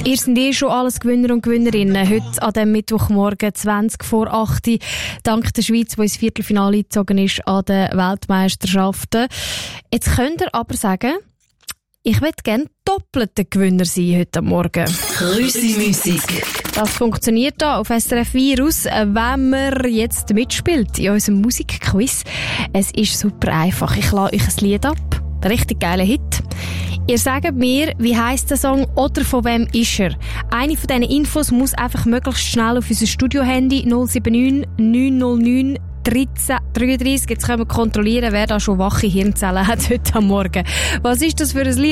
Ihr seid schon alles Gewinner und Gewinnerinnen. Heute an dem Mittwochmorgen 20 vor 8 Uhr, dank der Schweiz, die ins Viertelfinale eingezogen ist an den Weltmeisterschaften. Jetzt könnt ihr aber sagen, ich möchte gerne doppelter Gewinner sein heute Morgen. Grüße-Musik. Das funktioniert da auf SRF Virus, wenn man jetzt mitspielt in unserem Musikquiz. Es ist super einfach. Ich lade euch ein Lied ab. Ein richtig geiler Hit. Ihr sagt mir, wie heisst der Song oder von wem ist er? Eine von diesen Infos muss einfach möglichst schnell auf unser Studio-Handy 079 909 1333. Jetzt können wir kontrollieren, wer da schon wache Hirnzellen hat heute am Morgen. Was ist das für ein Lied?